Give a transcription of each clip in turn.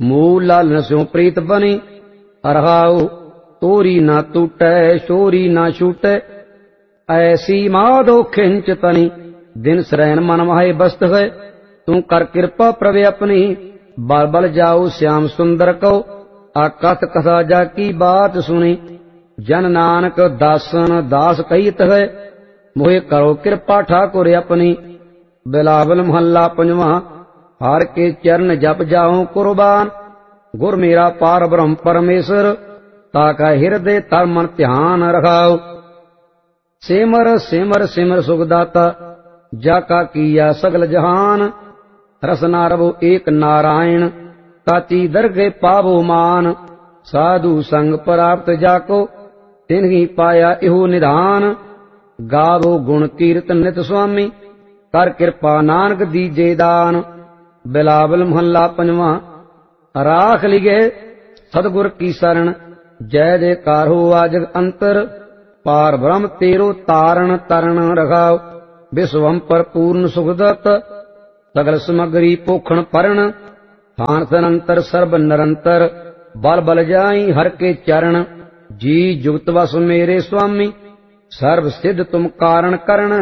मूल लालन स्यों प्रीत बनी। रहाऊ तोरी ना टूटै शोरी ना छूटै, ऐसी माधो खिंच तनी। दिन सरैन मन माहे बस्त है, तू कर कृपा प्रभे अपनी। बल बल जाऊ श्याम सुंदर को, आकथ कथा जाकी बात सुनी। जन नानक दासन दास कहित है, मोहे करो कृपा ठाकुर अपनी। बिलावल महला पंजवा। हार के चरण जप जाऊं कुर्बान, गुर मेरा पार ब्रह्म परमेश्वर। ताका हृदय तर मन ध्यान रखाओ। सिमर सिमर सिमर सुखदाता, जाका किया सगल जहान। रसना रवो एक नारायण, ताची दरगे पावो मान। साधु संग प्राप्त जाको, तिन्ही पाया इहो निधान। गावो गुण कीर्तन नित स्वामी, कर कृपा नानक दीजे दान। बिलावल महला पंजवा। राख लिगे सतगुर की शरण, जय जयकार हो आजग अंतर। पार ब्रह्म तेरो तारण तरण रखाओ, विश्वम पर पूर्ण सुखदत्त। सगल समग्री पोखण परण, थान तनंतर सर्ब निरंतर। बल बल जाई हर के चरण, जी जुगत वस मेरे स्वामी। सर्व सिद्ध तुम कारण करण,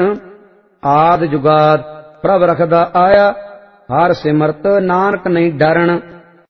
आद जुगाद प्रभ रखदा आया। हर सिमरत नानक नहीं डरण।